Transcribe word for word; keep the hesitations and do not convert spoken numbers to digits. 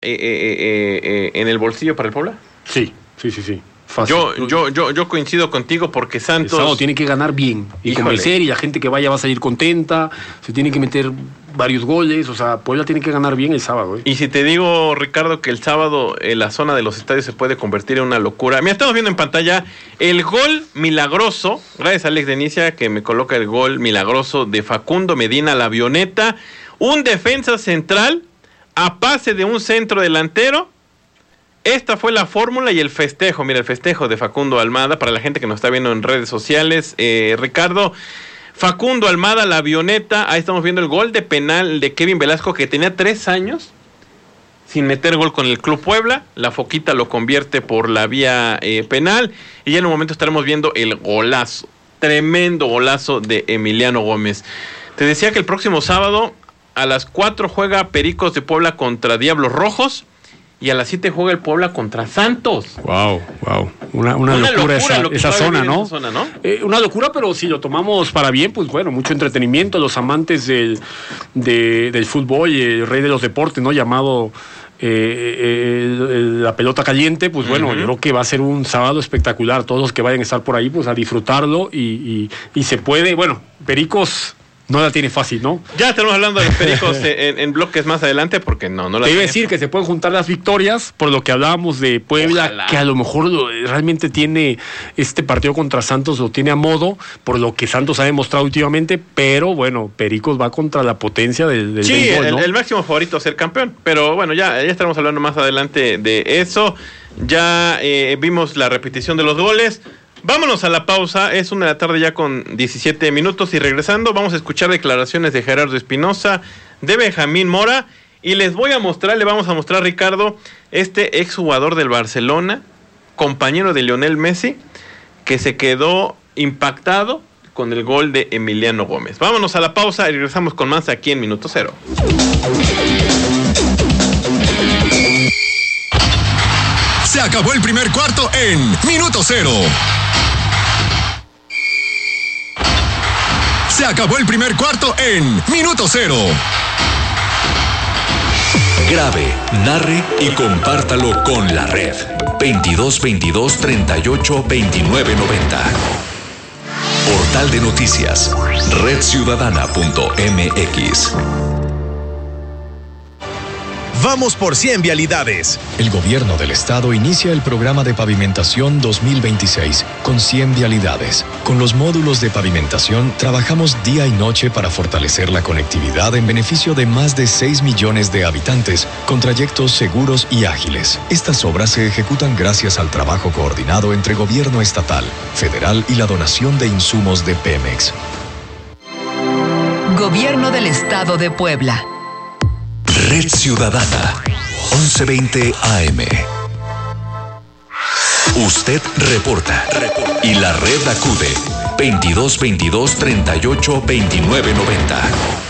eh, eh, eh, eh, en el bolsillo para el Puebla? Sí, sí, sí, sí. Fácil. Yo, yo, yo, yo coincido contigo porque Santos... El sábado tiene que ganar bien y Híjole. convencer, y la gente que vaya va a salir contenta, se tiene que meter varios goles, o sea, Puebla tiene que ganar bien el sábado. ¿eh? Y si te digo, Ricardo, que el sábado en la zona de los estadios se puede convertir en una locura. Mira, estamos viendo en pantalla el gol milagroso, gracias a Alex Denicia que me coloca el gol milagroso de Facundo Medina, la avioneta, un defensa central a pase de un centro delantero. Esta fue la fórmula y el festejo, mira el festejo de Facundo Almada, para la gente que nos está viendo en redes sociales, eh, Ricardo, Facundo Almada, la avioneta, ahí estamos viendo el gol de penal de Kevin Velasco, que tenía tres años sin meter gol con el Club Puebla, la Foquita lo convierte por la vía eh, penal, y ya en un momento estaremos viendo el golazo, tremendo golazo de Emiliano Gómez. Te decía que el próximo sábado a las cuatro juega Pericos de Puebla contra Diablos Rojos, y a las siete juega el Puebla contra Santos. Wow, wow. Una, una, una locura, locura esa, esa, zona, ¿no? esa zona, ¿no? Eh, una locura, pero si lo tomamos para bien, pues bueno, mucho entretenimiento. Los amantes del, de, del fútbol y el rey de los deportes, ¿no? Llamado eh, eh, el, la pelota caliente, pues bueno, uh-huh. yo creo que va a ser un sábado espectacular. Todos los que vayan a estar por ahí, pues a disfrutarlo y, y, y se puede, bueno, Pericos... No la tiene fácil, ¿no? Ya estaremos hablando de los Pericos en, en bloques más adelante, porque no, no la Te iba a tiene decir que se pueden juntar las victorias, por lo que hablábamos de Puebla, Ojalá. que a lo mejor lo, realmente tiene este partido contra Santos, lo tiene a modo, por lo que Santos ha demostrado últimamente, pero bueno, Pericos va contra la potencia del, del Sí, béisbol, el, ¿no? el máximo favorito a ser campeón, pero bueno, ya, ya estaremos hablando más adelante de eso. Ya eh, vimos la repetición de los goles. Vámonos a la pausa, es una de la tarde ya con diecisiete minutos y regresando vamos a escuchar declaraciones de Gerardo Espinosa, de Benjamín Mora y les voy a mostrar, le vamos a mostrar, Ricardo, este exjugador del Barcelona, compañero de Lionel Messi, que se quedó impactado con el gol de Emiliano Gómez. Vámonos a la pausa y regresamos con más aquí en Minuto Cero. Se acabó el primer cuarto en Minuto Cero. Se acabó el primer cuarto en Minuto Cero. Grabe, narre y compártalo con la red. veintidós veintidós treinta y ocho veintinueve noventa. Portal de noticias. red ciudadana punto m x. Vamos por cien vialidades. El gobierno del estado inicia el programa de pavimentación dos mil veintiséis con cien vialidades. Con los módulos de pavimentación trabajamos día y noche para fortalecer la conectividad en beneficio de más de seis millones de habitantes con trayectos seguros y ágiles. Estas obras se ejecutan gracias al trabajo coordinado entre gobierno estatal, federal y la donación de insumos de Pemex. Gobierno del Estado de Puebla. Red Ciudadana, once veinte A M. Usted reporta, reporta. Y la red acude, veintidós veintidós treinta y ocho veintinueve noventa.